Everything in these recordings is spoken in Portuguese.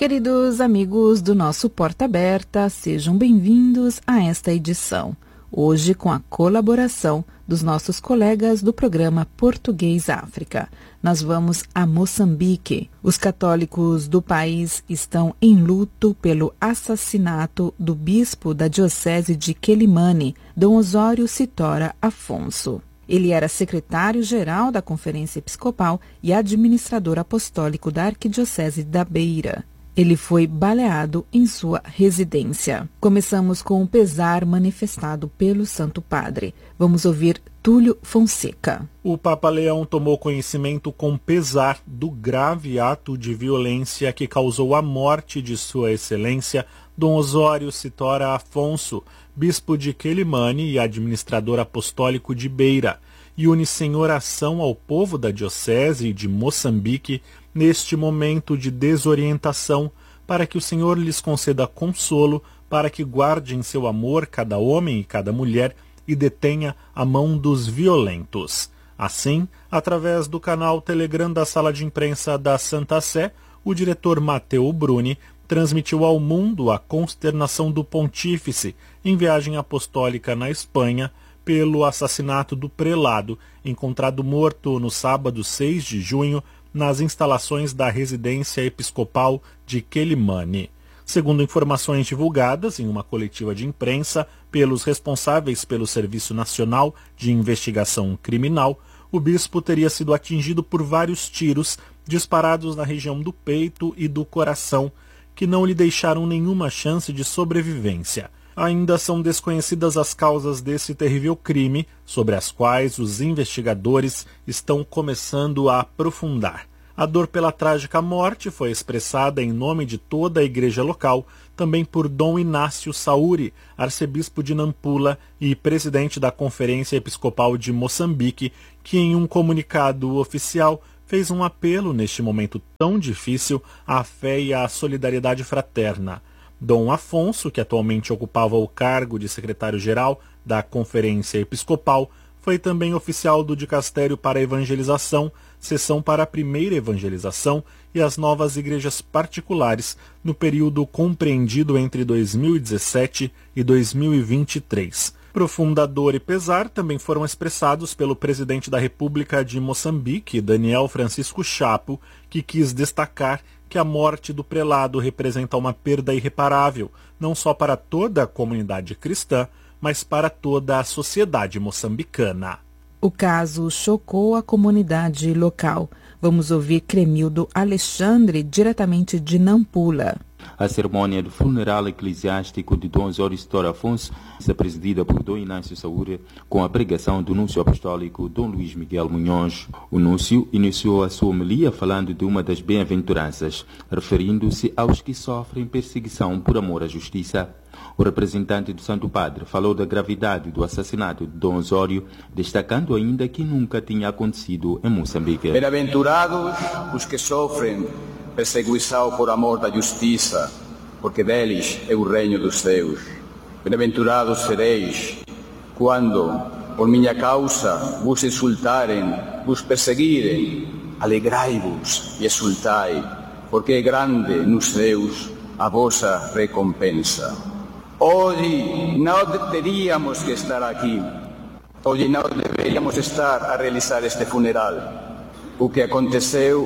Queridos amigos do nosso Porta Aberta, sejam bem-vindos a esta edição. Hoje com a colaboração dos nossos colegas do programa Português África. Nós vamos a Moçambique. Os católicos do país estão em luto pelo assassinato do bispo da diocese de Quelimane, Dom Osório Citora Afonso. Ele era secretário-geral da Conferência Episcopal e administrador apostólico da Arquidiocese da Beira. Ele foi baleado em sua residência. Começamos com o pesar manifestado pelo Santo Padre. Vamos ouvir Túlio Fonseca. O Papa Leão tomou conhecimento com pesar do grave ato de violência que causou a morte de Sua Excelência Dom Osório Citora Afonso, bispo de Quelimane e administrador apostólico de Beira, e une-se em oração ao povo da Diocese de Moçambique neste momento de desorientação, para que o Senhor lhes conceda consolo, para que guarde em seu amor cada homem e cada mulher e detenha a mão dos violentos. Assim, através do canal Telegram da Sala de Imprensa da Santa Sé, o diretor Matteo Bruni transmitiu ao mundo a consternação do pontífice em viagem apostólica na Espanha pelo assassinato do prelado, encontrado morto no sábado 6 de junho nas instalações da residência episcopal de Quelimane. Segundo informações divulgadas em uma coletiva de imprensa pelos responsáveis pelo Serviço Nacional de Investigação Criminal, o bispo teria sido atingido por vários tiros disparados na região do peito e do coração, que não lhe deixaram nenhuma chance de sobrevivência. Ainda são desconhecidas as causas desse terrível crime, sobre as quais os investigadores estão começando a aprofundar. A dor pela trágica morte foi expressada em nome de toda a igreja local, também por Dom Inácio Sauri, arcebispo de Nampula e presidente da Conferência Episcopal de Moçambique, que em um comunicado oficial fez um apelo neste momento tão difícil à fé e à solidariedade fraterna. Dom Afonso, que atualmente ocupava o cargo de secretário-geral da Conferência Episcopal, foi também oficial do Dicastério para a Evangelização, seção para a primeira evangelização e as novas igrejas particulares, no período compreendido entre 2017 e 2023. Profunda dor e pesar também foram expressados pelo presidente da República de Moçambique, Daniel Francisco Chapo, que quis destacar que a morte do prelado representa uma perda irreparável, não só para toda a comunidade cristã, mas para toda a sociedade moçambicana. O caso chocou a comunidade local. Vamos ouvir Cremildo Alexandre, diretamente de Nampula. A cerimônia do funeral eclesiástico de Dom Osório Citora Afonso é presidida por Dom Inácio Saúde, com a pregação do núncio apostólico Dom Luís Miguel Munhoz. O núncio iniciou a sua homilia falando de uma das bem-aventuranças, referindo-se aos que sofrem perseguição por amor à justiça. O representante do Santo Padre falou da gravidade do assassinato de Dom Osório, destacando ainda que nunca tinha acontecido em Moçambique. Bem-aventurados os que sofrem perseguição por amor da justiça, porque deles é o reino dos céus. Bem-aventurados sereis quando, por minha causa, vos insultarem, vos perseguirem. Alegrai-vos e exultai, porque é grande nos céus a vossa recompensa. Hoje não teríamos que estar aqui. Hoje não deveríamos estar a realizar este funeral. O que aconteceu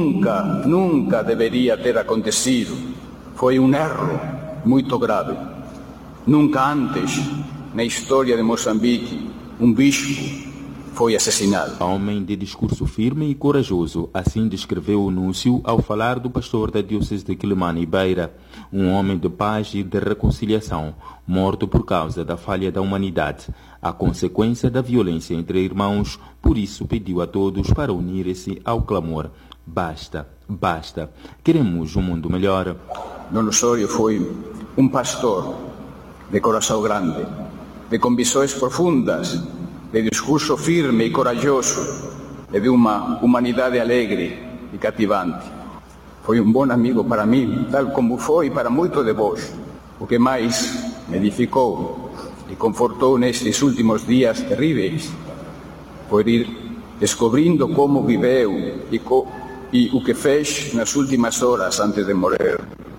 nunca deveria ter acontecido. Foi um erro muito grave. Nunca antes, na história de Moçambique, um bispo foi assassinado. Homem de discurso firme e corajoso, assim descreveu o núncio ao falar do pastor da diocese de Quelimane e Beira, um homem de paz e de reconciliação, morto por causa da falha da humanidade, a consequência da violência entre irmãos. Por isso pediu a todos para unirem-se ao clamor: basta, basta, queremos um mundo melhor. Dom Osório foi um pastor de coração grande, de convicções profundas, de discurso firme e corajoso, e de uma humanidade alegre e cativante. Foi um bom amigo para mim, tal como foi para muitos de vós. O que mais me edificou e confortou nestes últimos dias terríveis foi ir descobrindo como viveu e o que fez nas últimas horas antes de morrer.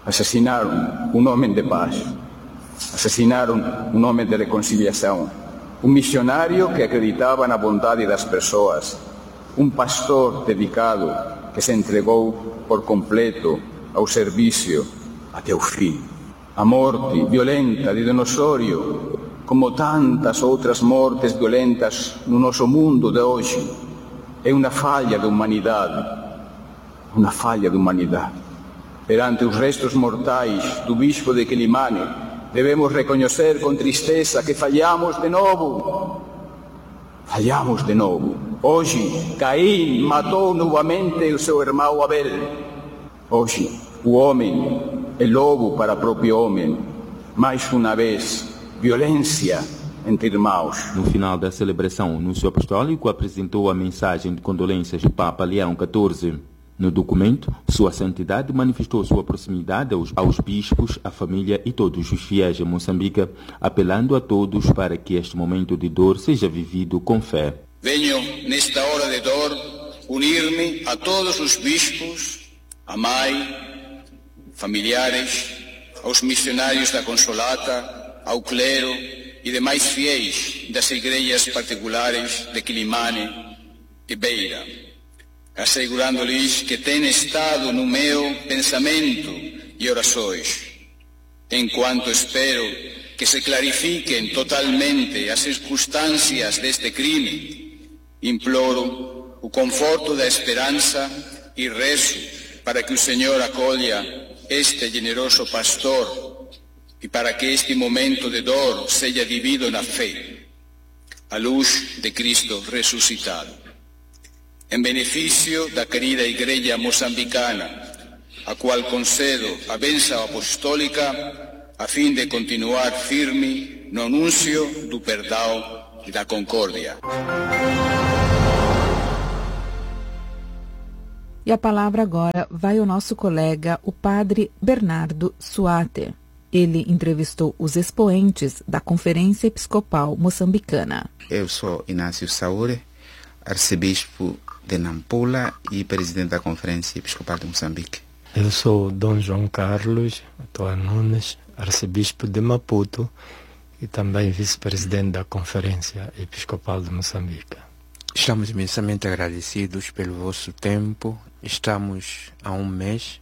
Assassinaram um homem de paz, assassinaram um homem de reconciliação, um missionário que acreditava na bondade das pessoas, um pastor dedicado que se entregou por completo ao serviço até o fim. A morte violenta de Dom Osório, como tantas outras mortes violentas no nosso mundo de hoje, é uma falha da humanidade. Uma falha da humanidade. Perante os restos mortais do bispo de Quelimane, devemos reconhecer com tristeza que falhamos de novo. Falhamos de novo. Hoje, Caim matou novamente o seu irmão Abel. Hoje, o homem é lobo para o próprio homem. Mais uma vez, violência entre irmãos. No final da celebração, o Núncio Apostólico apresentou a mensagem de condolências do Papa Leão XIV. No documento, Sua Santidade manifestou sua proximidade aos bispos, à família e todos os fiéis em Moçambique, apelando a todos para que este momento de dor seja vivido com fé. Venho, nesta hora de dor, unir-me a todos os bispos, a mãe, familiares, aos missionários da Consolata, ao clero e demais fiéis das igrejas particulares de Quelimane e Beira, assegurando-lhes que tem estado no meu pensamento e orações, enquanto espero que se clarifiquem totalmente as circunstâncias deste crime. Imploro o conforto da esperança e rezo para que o Senhor acolha este generoso pastor e para que este momento de dor seja vivido na fé, à luz de Cristo ressuscitado. Em benefício da querida Igreja moçambicana, a qual concedo a bênção apostólica, a fim de continuar firme no anúncio do perdão e da concórdia. E a palavra agora vai ao nosso colega, o padre Bernardo Suate. Ele entrevistou os expoentes da Conferência Episcopal Moçambicana. Eu sou Inácio Saúre, arcebispo de Nampula e presidente da Conferência Episcopal de Moçambique. Eu sou Dom João Carlos Toa Nunes, arcebispo de Maputo e também vice-presidente da Conferência Episcopal de Moçambique. Estamos imensamente agradecidos pelo vosso tempo. Estamos a um mês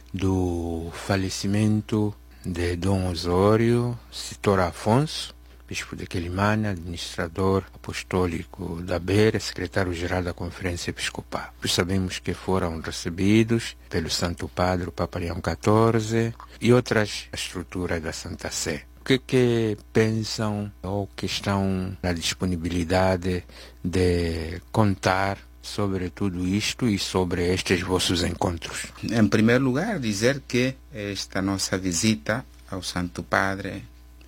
do falecimento de Dom Osório Citor Afonso, bispo de Quelimane, administrador apostólico da Beira, secretário-geral da Conferência Episcopal. Nós sabemos que foram recebidos pelo Santo Padre, o Papa Leão XIV, e outras estruturas da Santa Sé. O que pensam ou que estão na disponibilidade de contar sobre tudo isto e sobre estes vossos encontros? Em primeiro lugar, dizer que esta nossa visita ao Santo Padre,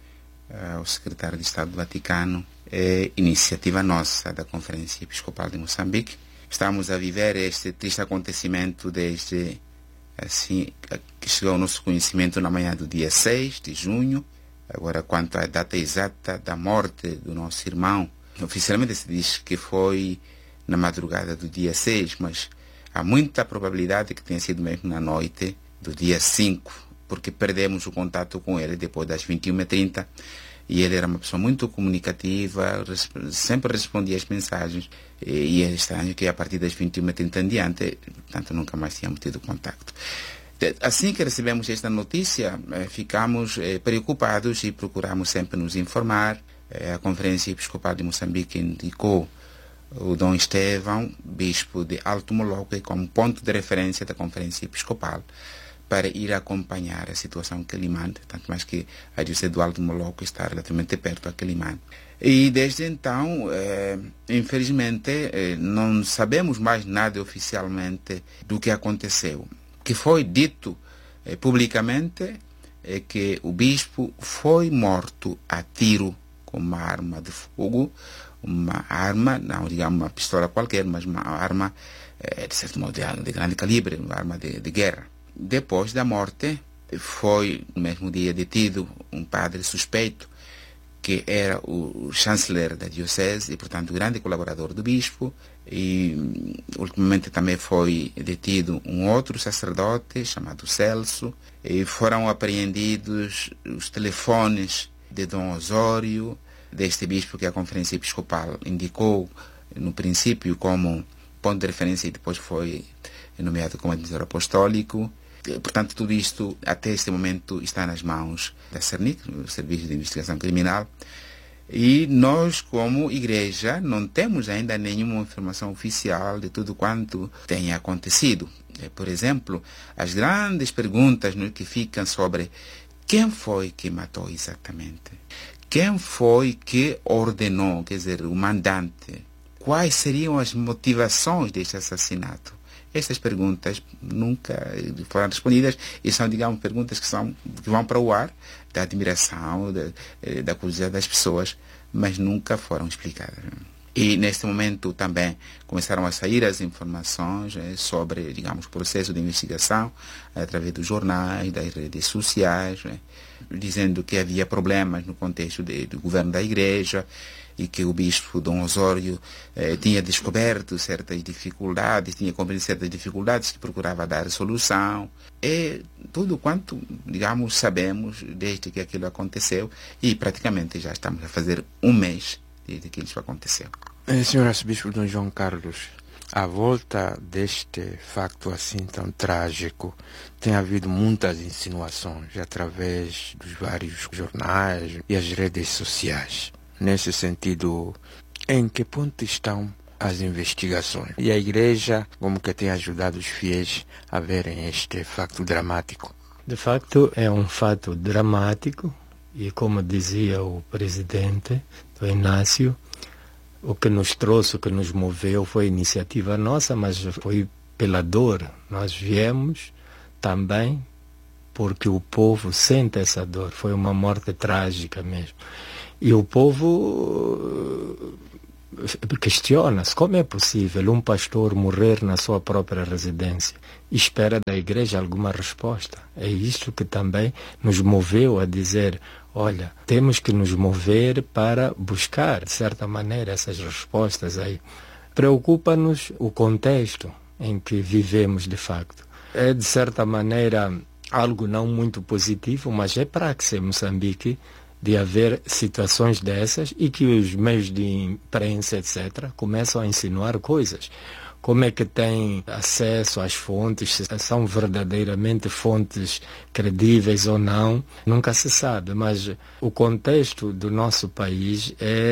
ao secretário de Estado do Vaticano, é iniciativa nossa da Conferência Episcopal de Moçambique. Estamos a viver este triste acontecimento desde assim que chegou ao nosso conhecimento na manhã do dia 6 de junho. Agora, quanto à data exata da morte do nosso irmão, oficialmente se diz que foi na madrugada do dia 6, mas há muita probabilidade que tenha sido mesmo na noite do dia 5, porque perdemos o contato com ele depois das 21h30, e ele era uma pessoa muito comunicativa, sempre respondia as mensagens, e é estranho que a partir das 21h30 em diante, portanto, nunca mais tínhamos tido contato. Assim que recebemos esta notícia, ficamos preocupados e procuramos sempre nos informar. A Conferência Episcopal de Moçambique indicou o Dom Estevão, bispo de Alto Moloco, como ponto de referência da Conferência Episcopal para ir acompanhar a situação em Quelimane, tanto mais que a Diocese do Alto Moloco está relativamente perto a Quelimane. E desde então, infelizmente, não sabemos mais nada oficialmente do que aconteceu. O que foi dito publicamente é que o bispo foi morto a tiro com uma arma de fogo, uma arma, não digamos uma pistola qualquer, mas uma arma de certo modo de grande calibre, uma arma de guerra. Depois da morte, foi no mesmo dia detido um padre suspeito, que era o chanceler da diocese e, portanto, grande colaborador do bispo, E ultimamente também foi detido um outro sacerdote chamado Celso, e foram apreendidos os telefones de Dom Osório, deste bispo que a Conferência Episcopal indicou no princípio como ponto de referência e depois foi nomeado como administrador apostólico. Portanto, tudo isto até este momento está nas mãos da CERNIC, o Serviço de Investigação Criminal. E nós, como igreja, não temos ainda nenhuma informação oficial de tudo quanto tenha acontecido. Por exemplo, as grandes perguntas que ficam sobre quem foi que matou exatamente? Quem foi que ordenou, quer dizer, o mandante? Quais seriam as motivações deste assassinato? Estas perguntas nunca foram respondidas e são, digamos, perguntas que vão para o ar, da admiração, da curiosidade das pessoas, mas nunca foram explicadas. E neste momento também começaram a sair as informações sobre, digamos, o processo de investigação através dos jornais, das redes sociais, dizendo que havia problemas no contexto do governo da igreja e que o bispo Dom Osório tinha descoberto certas dificuldades, tinha compreendido certas dificuldades que procurava dar solução. É tudo quanto, digamos, sabemos desde que aquilo aconteceu e praticamente já estamos a fazer um mês desde que isso aconteceu. Senhor Arcebispo Dom João Carlos, à volta deste facto assim tão trágico, tem havido muitas insinuações através dos vários jornais e as redes sociais. Nesse sentido, em que ponto estão as investigações? E a Igreja, como que tem ajudado os fiéis a verem este facto dramático? De facto, é um fato dramático e, como dizia o presidente do Inácio, o que nos trouxe, o que nos moveu foi iniciativa nossa, mas foi pela dor. Nós viemos também porque o povo sente essa dor. Foi uma morte trágica mesmo. E o povo questiona-se como é possível um pastor morrer na sua própria residência. Espera da igreja alguma resposta. É isto que também nos moveu a dizer, olha, temos que nos mover para buscar, de certa maneira, essas respostas aí. Preocupa-nos o contexto em que vivemos de facto. É, de certa maneira, algo não muito positivo, mas é praxe em Moçambique de haver situações dessas e que os meios de imprensa, etc., começam a insinuar coisas. Como é que tem acesso às fontes, se são verdadeiramente fontes credíveis ou não, nunca se sabe. Mas o contexto do nosso país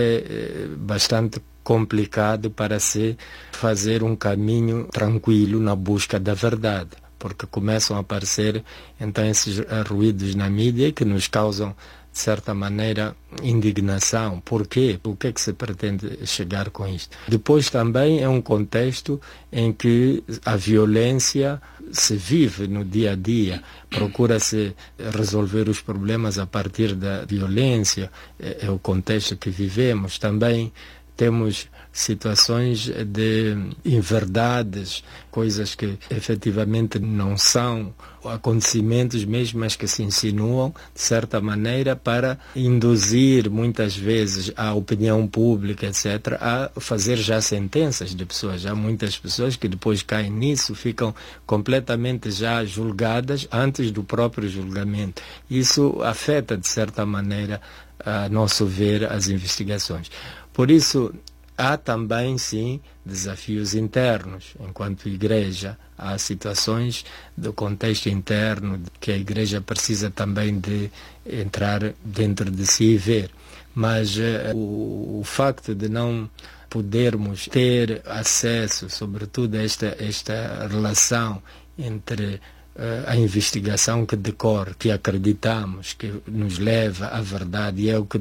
é bastante complicado para se fazer um caminho tranquilo na busca da verdade, porque começam a aparecer então esses ruídos na mídia que nos causam, de certa maneira, indignação. Por quê? O que é que se pretende chegar com isto? Depois também é um contexto em que a violência se vive no dia a dia. Procura-se resolver os problemas a partir da violência. É o contexto que vivemos. Também temos situações de inverdades, coisas que efetivamente não são acontecimentos mesmo, mas que se insinuam de certa maneira para induzir muitas vezes a opinião pública, etc., a fazer já sentenças de pessoas. Há muitas pessoas que depois caem nisso, ficam completamente já julgadas antes do próprio julgamento. Isso afeta de certa maneira, a nosso ver, as investigações. Por isso, há também, sim, desafios internos. Enquanto igreja, há situações do contexto interno que a igreja precisa também de entrar dentro de si e ver. Mas o facto de não podermos ter acesso, sobretudo a esta relação entre a investigação que decorre, que acreditamos, que nos leva à verdade, e é o que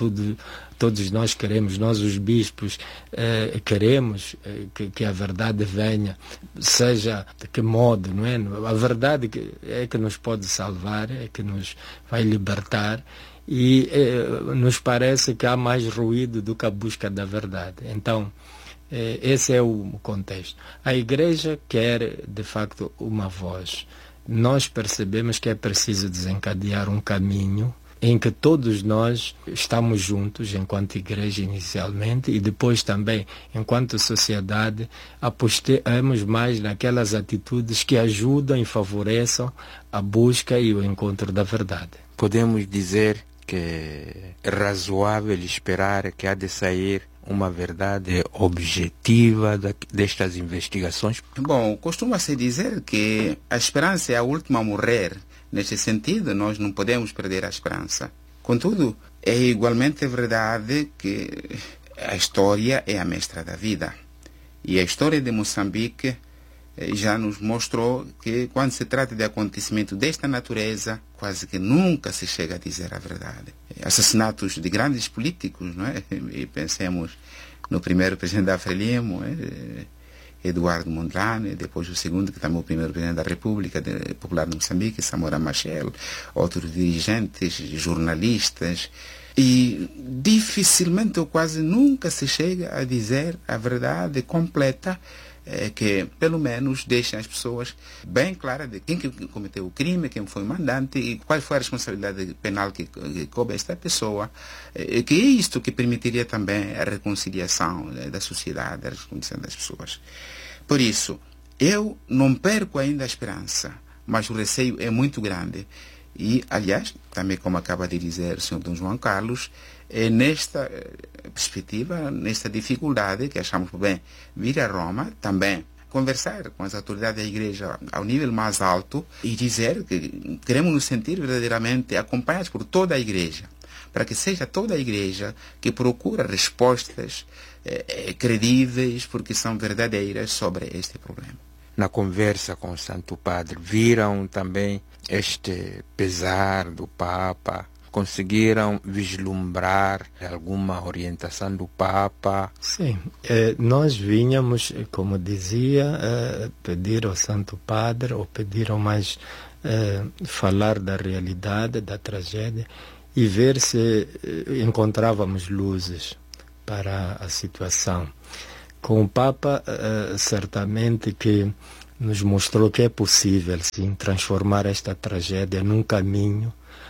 todos nós queremos, nós os bispos queremos que a verdade venha, seja de que modo, não é? A verdade é que nos pode salvar, é que nos vai libertar, e nos parece que há mais ruído do que a busca da verdade. Então, esse é o contexto. A igreja quer, de facto, uma voz. Nós percebemos que é preciso desencadear um caminho em que todos nós estamos juntos, enquanto igreja inicialmente, e depois também, enquanto sociedade, apostemos mais naquelas atitudes que ajudam e favoreçam a busca e o encontro da verdade. Podemos dizer que é razoável esperar que há de sair uma verdade objetiva destas investigações? Bom, costuma-se dizer que a esperança é a última a morrer. Neste sentido, nós não podemos perder a esperança. Contudo, é igualmente verdade que a história é a mestra da vida. E a história de Moçambique já nos mostrou que, quando se trata de acontecimento desta natureza, quase que nunca se chega a dizer a verdade. Assassinatos de grandes políticos, não é? E pensemos no primeiro presidente da Frelimo, Eduardo Mondlane, depois o segundo, que também é o primeiro presidente da República Popular de Moçambique, Samora Machel, outros dirigentes, jornalistas. E dificilmente ou quase nunca se chega a dizer a verdade completa, que pelo menos deixa as pessoas bem claras de quem que cometeu o crime, quem foi o mandante e qual foi a responsabilidade penal que coube a esta pessoa, que é isto que permitiria também a reconciliação da sociedade, a reconciliação das pessoas. Por isso, eu não perco ainda a esperança, mas o receio é muito grande. E, aliás, também como acaba de dizer o Sr. Dom João Carlos, é nesta perspectiva, nesta dificuldade que achamos por bem vir a Roma, também conversar com as autoridades da Igreja ao nível mais alto e dizer que queremos nos sentir verdadeiramente acompanhados por toda a Igreja, para que seja toda a Igreja que procura respostas credíveis, porque são verdadeiras sobre este problema. Na conversa com o Santo Padre, viram também este pesar do Papa? Conseguiram vislumbrar alguma orientação do Papa? Sim, nós vinhamos, como dizia, pedir ao Santo Padre, ou pediram mais falar da realidade, da tragédia, e ver se encontrávamos luzes para a situação. Com o Papa, certamente que nos mostrou que é possível, sim, transformar esta tragédia num caminho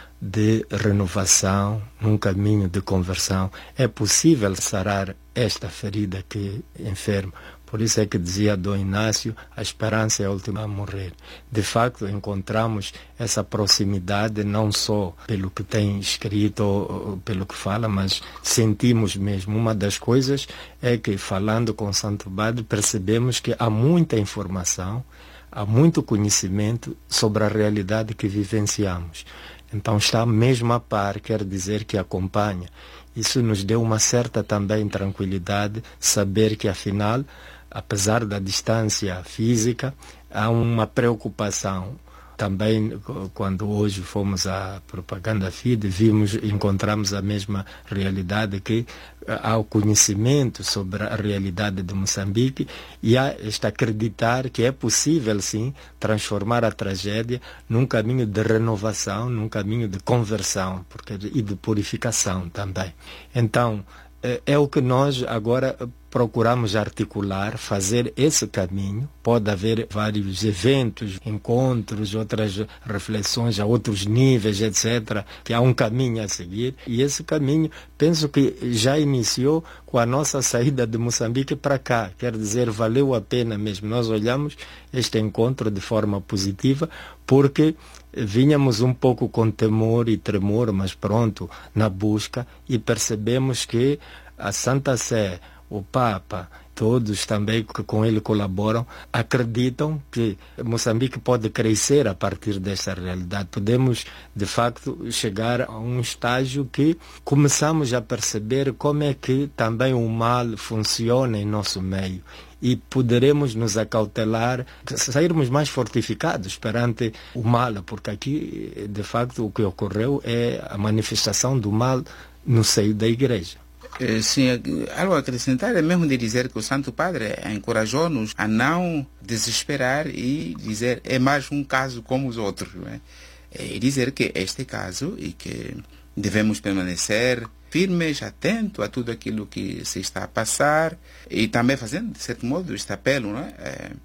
de renovação, num caminho de conversão. É possível sarar esta ferida que enferma. Por isso é que dizia Dom Inácio, a esperança é a última a morrer. De facto, encontramos essa proximidade, não só pelo que tem escrito ou pelo que fala, mas sentimos mesmo. Uma das coisas é que, falando com o Santo Padre, percebemos que há muita informação, há muito conhecimento sobre a realidade que vivenciamos. Então está mesmo a par, quer dizer que acompanha. Isso nos deu uma certa também tranquilidade, saber que afinal, apesar da distância física, há uma preocupação. Também, quando hoje fomos à Propaganda Fide, encontramos a mesma realidade, que há o conhecimento sobre a realidade de Moçambique e há este acreditar que é possível, sim, transformar a tragédia num caminho de renovação, num caminho de conversão e de purificação também. Então, é o que nós agora procuramos articular, fazer esse caminho. Pode haver vários eventos, encontros, outras reflexões a outros níveis, etc., que há um caminho a seguir. E esse caminho, penso que já iniciou com a nossa saída de Moçambique para cá. Quer dizer, valeu a pena mesmo. Nós olhamos este encontro de forma positiva, porque vinhamos um pouco com temor e tremor, mas pronto, na busca, e percebemos que a Santa Sé, o Papa, todos também que com ele colaboram, acreditam que Moçambique pode crescer a partir dessa realidade. Podemos, de facto, chegar a um estágio que começamos a perceber como é que também o mal funciona em nosso meio. E poderemos nos acautelar, sairmos mais fortificados perante o mal, porque aqui, de facto, o que ocorreu é a manifestação do mal no seio da Igreja. Sim, algo a acrescentar é mesmo de dizer que o Santo Padre encorajou-nos a não desesperar e dizer é mais um caso como os outros, não é? E dizer que este caso e que devemos permanecer firmes, atentos a tudo aquilo que se está a passar e também fazendo, de certo modo, este apelo, não é?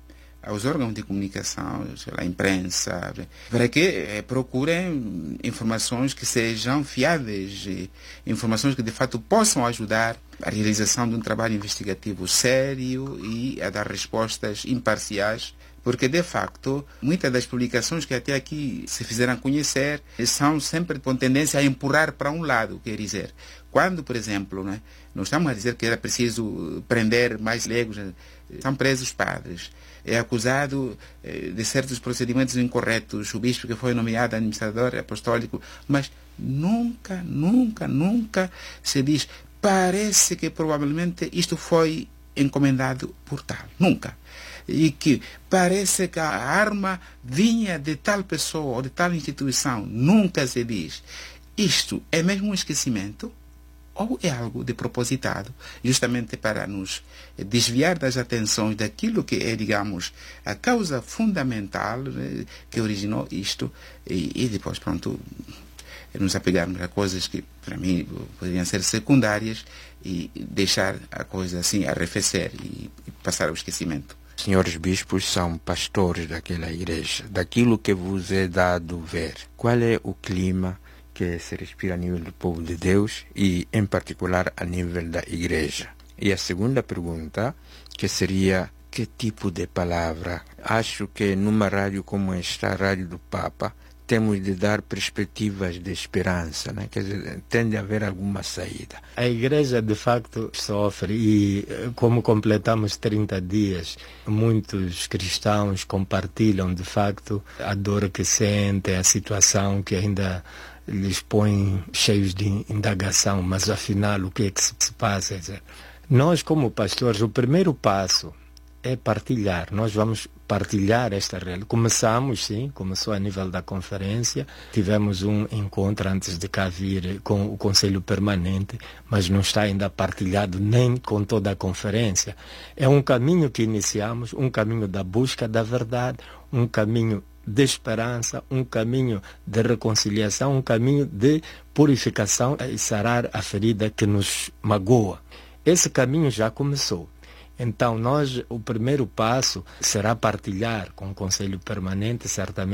aos órgãos de comunicação, à imprensa, para que procurem informações que sejam fiáveis, informações que de fato possam ajudar a realização de um trabalho investigativo sério e a dar respostas imparciais, porque de facto muitas das publicações que até aqui se fizeram conhecer são sempre com tendência a empurrar para um lado, quer dizer, quando, por exemplo, né, nós estamos a dizer que era preciso prender mais leigos, são presos padres, é acusado de certos procedimentos incorretos, o bispo que foi nomeado administrador apostólico, mas nunca se diz, parece que provavelmente isto foi encomendado por tal, nunca. E que parece que a arma vinha de tal pessoa ou de tal instituição, nunca se diz. Isto é mesmo um esquecimento ou é algo de propositado, justamente para nos desviar das atenções daquilo que é, digamos, a causa fundamental que originou isto e depois, pronto, nos apegarmos a coisas que, para mim, poderiam ser secundárias e deixar a coisa assim arrefecer e passar ao esquecimento. Senhores bispos são pastores daquela igreja, daquilo que vos é dado ver. Qual é o clima que se respira a nível do povo de Deus e, em particular, a nível da igreja? E a segunda pergunta, que seria, que tipo de palavra? Acho que numa rádio como esta, a Rádio do Papa, temos de dar perspectivas de esperança, né? Quer dizer, tende a haver alguma saída. A igreja, de facto, sofre e, como completamos 30 dias, muitos cristãos compartilham, de facto, a dor que sentem, a situação que ainda lhes põe cheios de indagação, mas afinal o que é que se passa? Quer dizer, nós, como pastores, o primeiro passo é partilhar. Nós vamos partilhar esta realidade. Começou a nível da conferência, tivemos um encontro antes de cá vir com o Conselho Permanente, mas não está ainda partilhado nem com toda a conferência. É um caminho que iniciamos, um caminho da busca da verdade, um caminho de esperança, um caminho de reconciliação, um caminho de purificação e sarar a ferida que nos magoa. Esse caminho já começou. Então, o primeiro passo será partilhar com o Conselho Permanente, certamente,